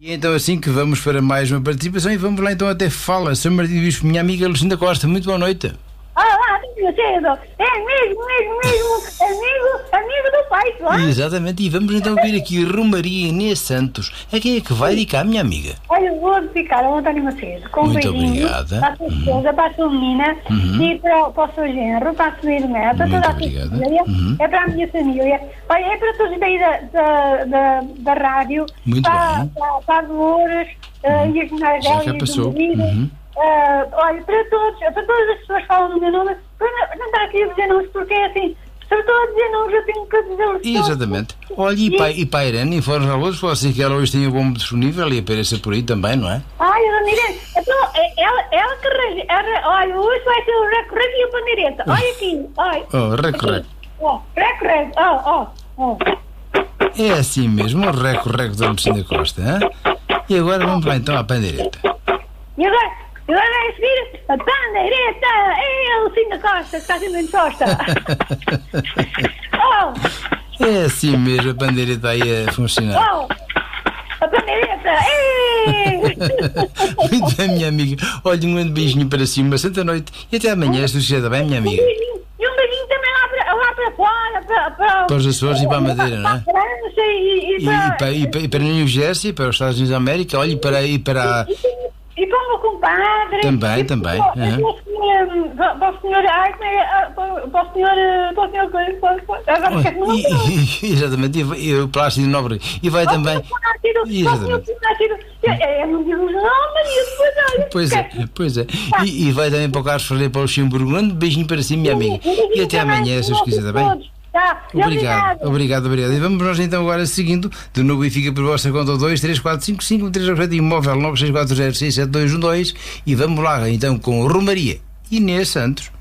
E então assim que vamos para mais uma participação e vamos lá então até Fala, São Martinho do Bispo, minha amiga Lucinda Costa. Muito boa noite. Olá, Macedo. É mesmo, amigo do pai, claro. Exatamente, e vamos então ver aqui Romaria Inês Santos. A quem é que vai dedicar, minha amiga? Olha, eu vou dedicar ao António Macedo. Com Muito beijinho, obrigada. para a sua esposa, para a sua menina, e para o seu genro, para a sua irmã, para Muito toda a sua obrigada. família, é para a minha família. Olha, é para todos daí da rádio, Muito para, bem. para a Dolores e as mulheres Já dela cá e os passou. maridos. Olha, para todas as pessoas que falam no meu nome, para não estar aqui a dizer nomes, porque é assim, se eu estou a dizer nomes, eu tenho que dizer os todos. Exatamente. Olha, e para a Irene, informe a todos, você que ela hoje tem o bombo disponível e apareça por aí também, não é? Ai, a dona Irene, então, ela que olha, hoje vai ser o recorrente e a pandeireta. Olha aqui, olha. Oh, recorrect. Recorrente, É assim mesmo, o recorrect da Lucinda Costa, hein? E agora vamos lá então à pandeireta. E agora vai a seguir a pandeireta. É a Lucinda Costa, que está sempre disposta. É assim mesmo, a pandeireta aí a funcionar. A pandeireta. Muito bem, minha amiga. Olha, um grande beijinho para si, uma santa noite e até amanhã, se suceda bem, minha amiga. E um beijinho também lá para fora, Para os Açores e para a Madeira, não é? Para a França E para New Jersey, para os Estados Unidos da América, olha, e para e para o meu compadre. Também. Para o senhor agora esquece-me o nome. Exatamente, e o Plácido Nobre. E vai também. Exatamente. Eu não digo os nomes e depois olha. Pois é. E vai também para o Carlos Ferreira, para o Luxemburgo. Um beijinho para si, minha amiga. E até amanhã, se os quiser, está bem? Tá, Obrigado. E vamos nós então agora seguindo. De novo, e fica por vossa conta 2, 3, 4, 5, 5, 3, 7, imóvel 964067212. E vamos lá então com Romaria Inês Santos.